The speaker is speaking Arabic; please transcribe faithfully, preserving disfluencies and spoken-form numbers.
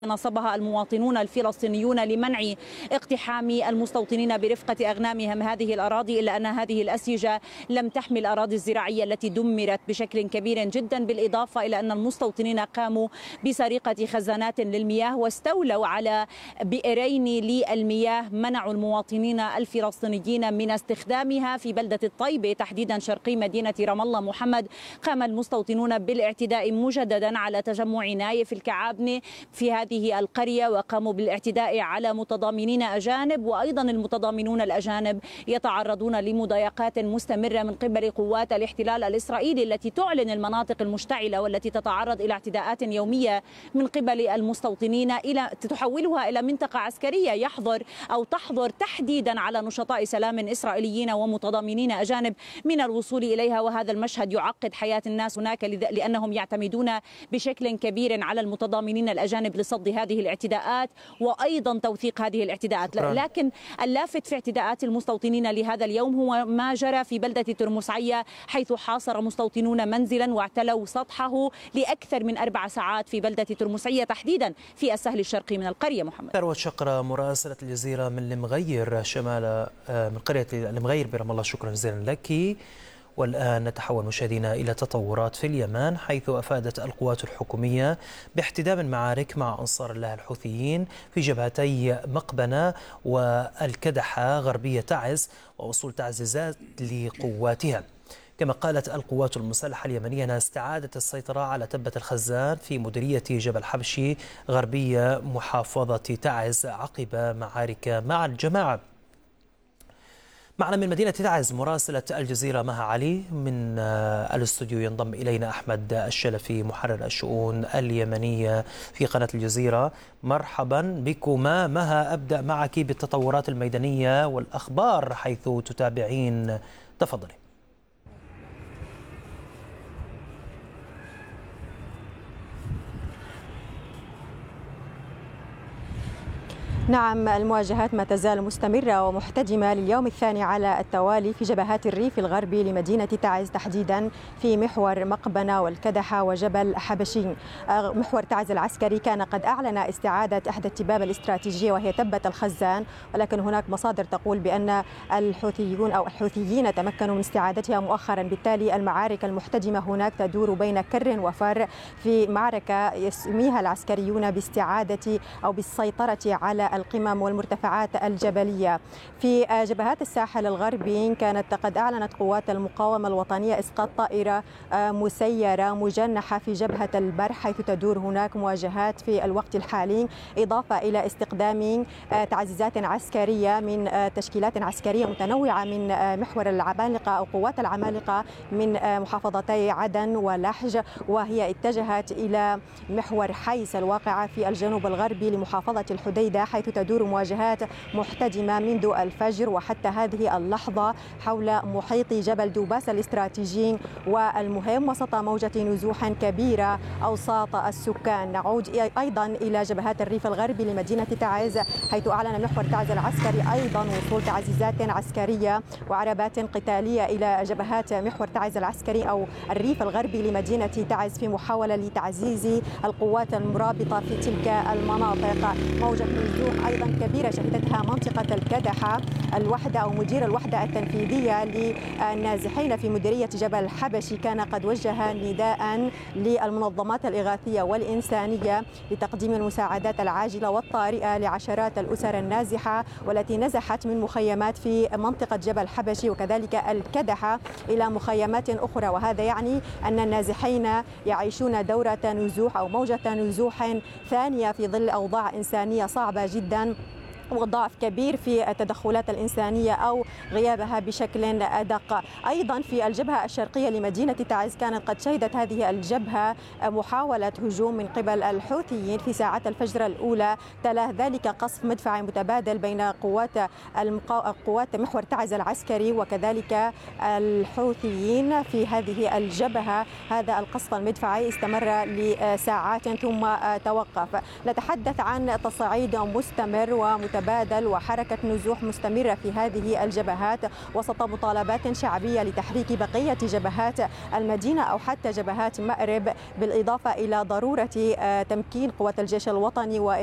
نصبها المواطنون الفلسطينيون لمنع اقتحام المستوطنين برفقة أغنامهم هذه الأراضي، إلا أن هذه الأسيجة لم تحمي الأراضي الزراعية التي دمرت بشكل كبير جدا، بالإضافة إلى أن المستوطنين قاموا بسرقة خزانات للمياه واستولوا على بئرين للمياه، منعوا المواطنين الفلسطينيين من استخدامها في بلدة الطيبة تحديدا شرقي مدينة رام الله محمد. قام المستوطنون بالاعتداء مجددا على تجمع نايف الكعابنة في هذه القرية، وقاموا بالاعتداء على متضامنين أجانب، وأيضا المتضامنون الأجانب يتعرضون لمضايقات مستمرة من قبل قوات الاحتلال الإسرائيلي التي تعلن المناطق المشتعلة والتي تتعرض إلى اعتداءات يومية من قبل المستوطنين إلى تحولها إلى منطقة عسكرية يحظر أو تحظر تحديدا على نشطاء سلام إسرائيليين ومتضامنين أجانب من الوصول إليها. وهذا المشهد يعقد حياة الناس هناك لأنهم يعتمدون بشكل كبير على المتضامنين الأجانب لصد هذه الاعتداءات وأيضا توثيق هذه الاعتداءات. لكن اللافت في اعتداءات المستوطنين لهذا اليوم هو ما جرى في بلدة ترمسعية، حيث حاصر مستوطنون منزلا واعتلوا سطحه لأكثر من أربع ساعات في بلدة ترمسعية تحديدا في السهل الشرقي من القرية. محمد ثروت شقرة مراسلة الجزيرة من المغير شمال من قرية المغير برام الله، شكرا جزيلا لك. والآن نتحول مشاهدينا إلى تطورات في اليمن، حيث أفادت القوات الحكومية باحتدام معارك مع أنصار الله الحوثيين في جبهتي مقبنة والكدحة غربية تعز، ووصول تعزيزات لقواتها. كما قالت القوات المسلحة اليمنية أنها استعادت السيطرة على تبة الخزان في مديرية جبل حبشي غربية محافظة تعز عقب معارك مع الجماعة. معنا من مدينة تعز مراسلة الجزيرة مها علي، من الاستوديو ينضم إلينا أحمد الشلفي محرر الشؤون اليمنية في قناة الجزيرة. مرحبا بكما. مها، أبدأ معك بالتطورات الميدانية والأخبار حيث تتابعين، تفضلي. نعم، المواجهات ما تزال مستمرة ومحتدمة لليوم الثاني على التوالي في جبهات الريف الغربي لمدينة تعز، تحديدا في محور مقبنة والكدحة وجبل حبشي. محور تعز العسكري كان قد أعلن استعادة إحدى التباب الاستراتيجية وهي تبة الخزان، ولكن هناك مصادر تقول بأن الحوثيون أو الحوثيين تمكنوا من استعادتها مؤخرا. بالتالي المعارك المحتدمة هناك تدور بين كر وفر في معركة يسميها العسكريون باستعادة أو بالسيطرة على القمم والمرتفعات الجبلية. في جبهات الساحل الغربي كانت قد أعلنت قوات المقاومة الوطنية إسقاط طائرة مسيرة مجنحة في جبهة البر، حيث تدور هناك مواجهات في الوقت الحالي، إضافة إلى استخدام تعزيزات عسكرية من تشكيلات عسكرية متنوعة من محور العمالقة أو قوات العمالقة من محافظتي عدن ولحج، وهي اتجهت إلى محور حيس الواقعة في الجنوب الغربي لمحافظة الحديدة، حيث تدور مواجهات محتدمة منذ الفجر وحتى هذه اللحظة حول محيط جبل دوباس الاستراتيجي والمهم، وسط موجة نزوح كبيرة أوساط السكان. نعود أيضا إلى جبهات الريف الغربي لمدينة تعز، حيث أعلن محور تعز العسكري أيضا وصول تعزيزات عسكرية وعربات قتالية إلى جبهات محور تعز العسكري أو الريف الغربي لمدينة تعز في محاولة لتعزيز القوات المرابطة في تلك المناطق. موجة نزوح أيضا كبيرة شهدتها منطقة الكدحة. الوحدة أو مدير الوحدة التنفيذية للنازحين في مديرية جبل حبشي كان قد وجه نداء للمنظمات الإغاثية والإنسانية لتقديم المساعدات العاجلة والطارئة لعشرات الأسر النازحة والتي نزحت من مخيمات في منطقة جبل حبشي وكذلك الكدحة إلى مخيمات أخرى. وهذا يعني أن النازحين يعيشون دورة نزوح أو موجة نزوح ثانية في ظل أوضاع إنسانية صعبة جدا وضعف كبير في التدخلات الإنسانية أو غيابها بشكل أدق. أيضا في الجبهة الشرقية لمدينة تعز كانت قد شهدت هذه الجبهة محاولة هجوم من قبل الحوثيين في ساعات الفجر الأولى، تلا ذلك قصف مدفعي متبادل بين قوات المقا... قوات محور تعز العسكري وكذلك الحوثيين في هذه الجبهة. هذا القصف المدفعي استمر لساعات ثم توقف. نتحدث عن تصعيد مستمر ومتبادل تتبادل وحركة نزوح مستمرة في هذه الجبهات وسط مطالبات شعبية لتحريك بقية جبهات المدينة أو حتى جبهات مأرب، بالإضافة إلى ضرورة تمكين قوات الجيش الوطني